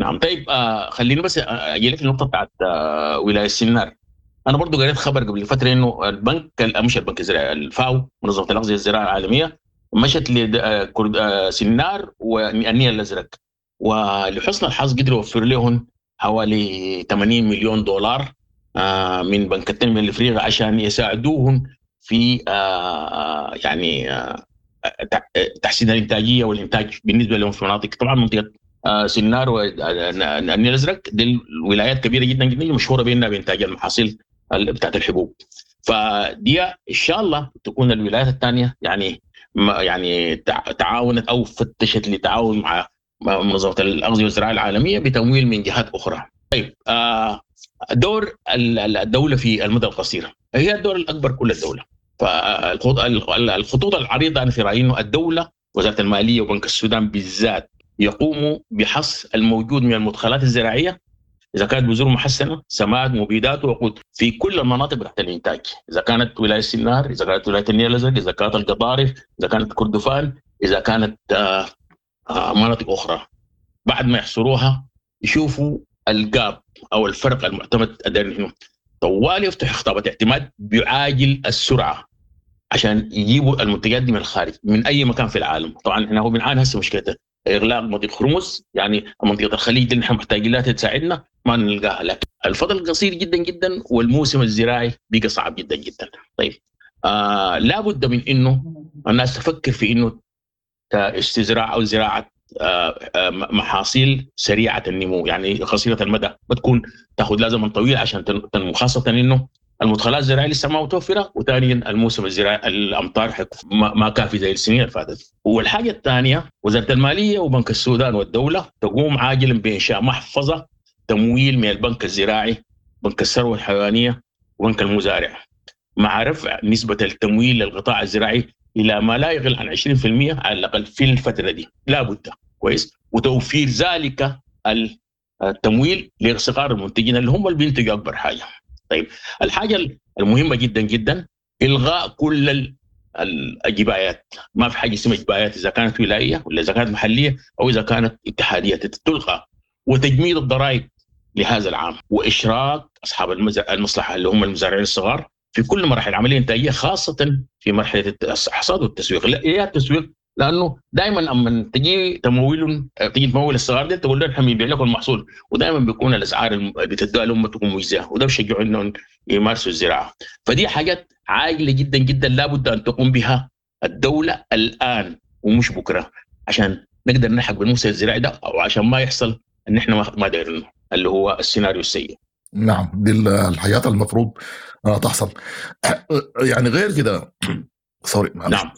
نعم. طيب خليني بس اجي لك النقطه بتاعت ولايه سنار. انا برضو قريت خبر قبل فتره انه البنك مش البنك الزراعي، الفاو، منظمه الاغذيه الزراعيه العالميه، مشت سنار والنيل الازرق، ولحسن الحظ قدروا يوفروا لهم حوالي 80 مليون دولار من بنك التنميه الافريقي عشان يساعدوهم في يعني تحسين الانتاجيه والانتاج بالنسبه لهم في مناطق. طبعا منطقه سنار والنيل الازرق دي الولايات كبيره جدا جدا مشهوره بانها بانتاج المحاصيل بتاعت الحبوب. فدي ان شاء الله تكون الولايات الثانيه يعني تعاونت او فتشت لتعاون مع منظمه الاغذيه والزراعه العالميه بتمويل من جهات اخرى. طيب دور الدوله في المدى القصير هي الدور الاكبر كل الدوله. فالخطوط العريضه انا في رايي انه الدوله، وزاره الماليه وبنك السودان بالذات، يقوموا بحص الموجود من المدخلات الزراعيه، اذا كانت بذور محسنه، سماد، مبيدات، ووقود، في كل المناطق تحت الانتاج، اذا كانت ولايه سنار، اذا كانت ولايه النيل الازرق، اذا كانت القطارف، اذا كانت كردفان، اذا كانت مناطق اخرى. بعد ما يحصروها يشوفوا الجاب او الفرق المعتمد هنا، طوال يفتح خطابه اعتماد بعاجل السرعه عشان يجيبوا المنتجات دي من الخارج من اي مكان في العالم. طبعا احنا هو بنعاني هسه مشكله اغلاق منطقه هرمز، يعني منطقه الخليج اللي نحن محتاجين لها تساعدنا ما نلقاها، لكن الفضل قصير جدا جدا والموسم الزراعي بقى صعب جدا جدا. طيب لابد من انه الناس تفكر في انه استزراع او زراعه محاصيل سريعه النمو، يعني قصيره المدى، بتكون تاخذ لها زمن طويل عشان تنمو، خاصه انه المدخلات الزراعيه لسه ما متوفره، وثانيا الموسم الزراعي الامطار ما كافي زي السنين اللي فاتت. والحاجه الثانيه، وزاره الماليه وبنك السودان والدوله تقوم عاجلا بانشاء محفظه تمويل من البنك الزراعي، بنك الثروه الحيوانيه، وبنك المزارع، مع رفع نسبه التمويل للقطاع الزراعي الى ما لا يقل عن 20% على الاقل في الفتره دي، لا بد. كويس. وتوفير ذلك التمويل لصغار المنتجين اللي هم اللي بينتجوا اكبر حاجه. طيب الحاجه المهمه جدا جدا الغاء كل الجبايات، ما في حاجه اسمها جبايات اذا كانت ولائيه ولا اذا كانت محليه او اذا كانت اتحاديه، تلغى. وتجميد الضرائب لهذا العام، واشراك اصحاب المصلحه اللي هم المزارعين الصغار في كل مراحل العمليه الانتاجيه، خاصه في مرحله الحصاد والتسويق. لا التسويق، لانه دائما لما تجي تمويل الصغار دي تقول لهم نحن بنبيع لكم المحصول، ودائما بيكون الاسعار اللي بتدوها لهم تكون مجزيه، وده بيشجعوا انهم يمارسوا الزراعه. فدي حاجات عاجله جدا جدا لابد ان تقوم بها الدوله الان ومش بكره، عشان نقدر نلحق بالموسم الزراعي ده، او عشان ما يحصل ان احنا ما دايرينه اللي هو السيناريو السيء. نعم، دي الحياة المفروض تحصل. يعني غير كده سوري نعم.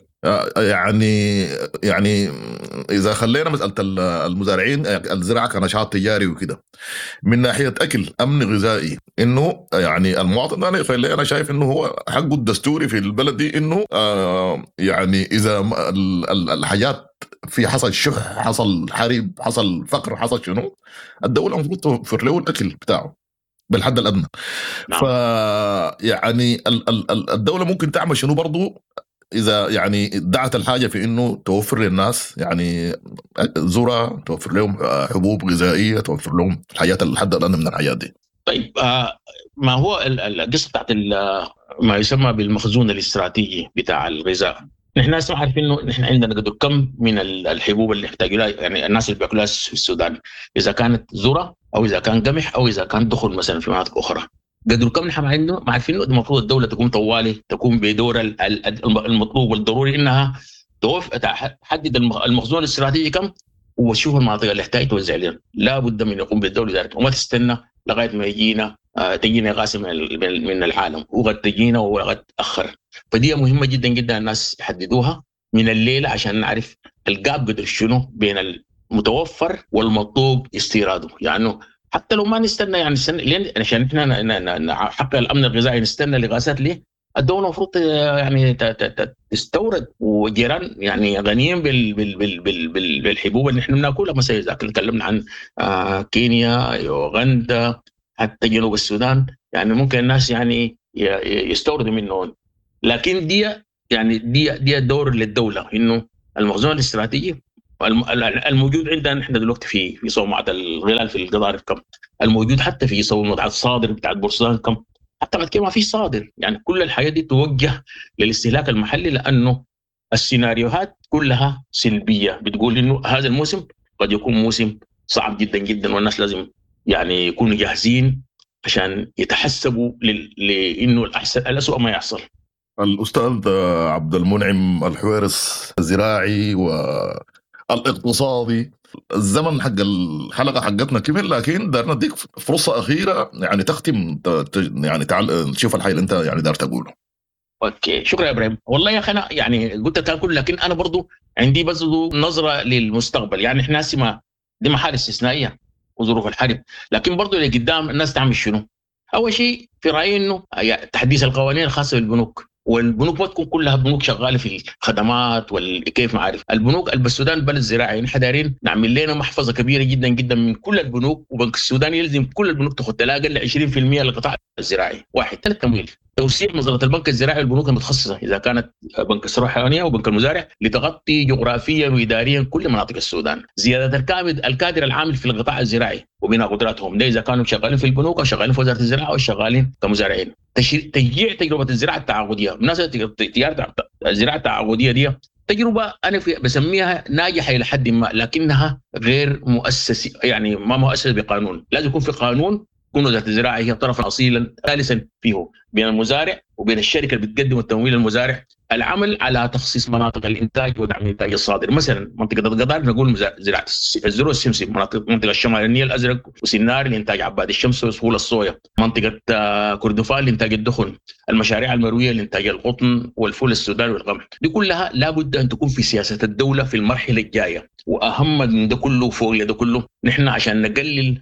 يعني إذا خلينا مسألة المزارعين الزراعة كنشاط تجاري وكده، من ناحية أكل أمن غذائي، إنه يعني المواطن أنا شايف إنه هو حقه الدستوري في البلد دي، إنه يعني إذا الحاجات في حصل شح، حصل حرب، حصل فقر، حصل شنو، الدولة المفروض توفر له الأكل بتاعه بالحد الأدنى. نعم. فيعني الدولة ممكن تعمل شنو برضو إذا يعني دعت الحاجة في إنه توفر للناس يعني ذرة، توفر لهم حبوب غذائية، توفر لهم الحاجات الحد الأدنى من الحاجات دي. طيب ما هو القصة بتاعت ما يسمى بالمخزون الاستراتيجي بتاع الغذاء. نحن ناس عارفين انه نحن عندنا قدر كم من الحبوب اللي يحتاجوا لها، يعني الناس اللي بياكلوها في السودان، اذا كانت ذره او اذا كان قمح او اذا كان دخل مثلا في مناطق اخرى، قدر كم نحن ما عارفين انه المفروض الدوله تقوم طوالي تقوم بدور المطلوب والضروري، انها تحدد المخزون الاستراتيجي كم، وتشوف المناطق اللي يحتاج توزع لنا. لا بد من يقوم بالدوله ذلك، وما تستنى لغايه ما تجينا غاز من العالم، وقد تجينا وقد تاخر. فدي مهمه جدا جدا الناس يحددوها من الليله عشان نعرف الجاب قدر شنو بين المتوفر والمطلوب استيراده. يعني حتى لو ما نستنى، يعني عشان احنا نحقق الامن الغذائي نستنى لغازات ليه؟ الدوله المفروض يعني تستورد، وجيران يعني غنيين بالحبوب اللي احنا بناكلها. مثلا اذا تكلمنا عن كينيا، يوغندا، حتى جنوب السودان، يعني ممكن الناس يعني يستوردوا منه. لكن دي دور للدوله، انه المخزون الاستراتيجي الموجود عندنا نحن دلوقتي في صومعة الغلال في القضارف كم، الموجود حتى في صومعة الصادر بتاعت بورسودان كم، حتى بعد كده ما في صادر. يعني كل الحاجات دي توجه للاستهلاك المحلي، لأنه السيناريوهات كلها سلبية، بتقول إنه هذا الموسم قد يكون موسم صعب جدا جدا، والناس لازم يعني يكونوا جاهزين عشان يتحسبوا لإنه الأسوأ ما يحصل. الأستاذ عبد المنعم الحويرس، الزراعي والاقتصادي، الزمن حق الحلقة حقتنا كبير، لكن دارنا نديك فرصة أخيرة يعني تختم يعني تشوف الحي اللي أنت يعني دار تقوله. اوكي، شكرا يا ابراهيم. والله يا اخي انا يعني قلت تاكل، لكن انا برضو عندي بس نظره للمستقبل. يعني احنا سما دي محال استثنائيه وظروف الحرب، لكن برضو اللي قدام الناس تعمل شنو؟ اول شيء في رايي انه تحديث القوانين الخاصه بالبنوك، والبنوك ما تكون كلها بنوك شغاله في الخدمات والكيف معارف. البنوك السودان بلد زراعي، نحن دايرين نعمل لنا محفظه كبيره جدا جدا من كل البنوك، وبنك السودان يلزم كل البنوك تاخذ لا اقل 20% للقطاع الزراعي. واحد. ثلاث، تمويل، توسيع نظره البنك الزراعي والبنوك المتخصصه اذا كانت بنك الثروه الحيوانيه وبنك المزارع لتغطي جغرافيا واداريا كل مناطق السودان. زياده الكادر العامل في القطاع الزراعي وبناء قدراتهم، ده اذا كانوا شغالين في البنوك او شغالين في وزاره الزراعه او شغالين كمزارعين. تشجيع تجربه الزراعه التعاقديه. بالنسبه الزراعه التعاقديه دي تجربه انا بسميها ناجحه الى حد ما، لكنها غير مؤسسه، يعني ما مؤسسه بقانون. لازم يكون في قانون، تكون وزاره الزراعه هي طرفا اصيلا ثالثا فيه بين المزارع وبين الشركه اللي بتقدم التمويل للمزارع، العمل على تخصيص مناطق الانتاج ودعم الانتاج الصادر. مثلا منطقه القضارف نقول زراعه الزروع السمسم، منطقه الشمال النيل الازرق وسنار لانتاج عباد الشمس وسهول الصويا، منطقه كردفان لانتاج الدخن، المشاريع المرويه لانتاج القطن والفول السوداني والقمح. دي كلها لابد ان تكون في سياسه الدوله في المرحله الجايه. واهم من ده كله فوق ده كله، نحن عشان نقلل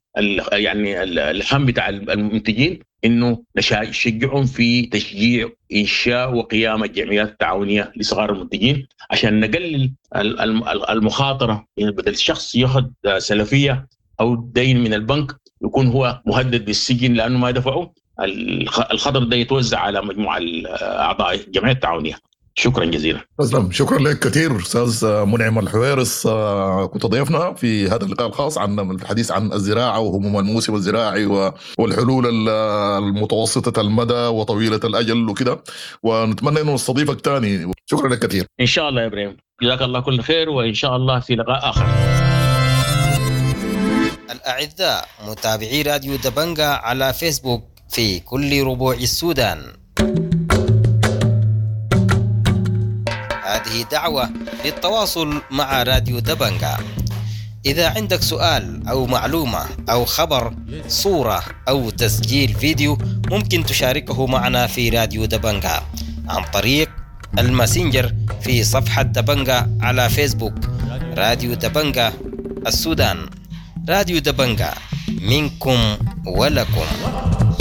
يعني الهم بتاع المنتجين، انه نشجعهم في تشجيع انشاء وقيام الجمعيات التعاونيه لصغار المنتجين، عشان نقلل المخاطره. يعني بدل الشخص ياخذ سلفيه او دين من البنك يكون هو مهدد بالسجن لانه ما دفعه، الخطر ده يتوزع على مجموعه اعضاء الجمعيه التعاونيه. شكرا جزيلا. تسلم، شكرا لك كثير استاذ منعم الحويرس. كنت ضيفنا في هذا اللقاء الخاص عن الحديث عن الزراعه وهموم الموسم الزراعي والحلول المتوسطه المدى وطويله الاجل وكده، ونتمنى انه نستضيفك ثاني. شكرا لك كثير. ان شاء الله يا ابراهيم، جزاك الله كل خير، وان شاء الله في لقاء اخر. الاعزاء متابعي راديو دبنجا على فيسبوك في كل ربوع السودان، هذه دعوة للتواصل مع راديو دبنجا. إذا عندك سؤال أو معلومة أو خبر، صورة أو تسجيل فيديو، ممكن تشاركه معنا في راديو دبنجا عن طريق الماسنجر في صفحة دبنجا على فيسبوك. راديو دبنجا السودان، راديو دبنجا، منكم ولكم.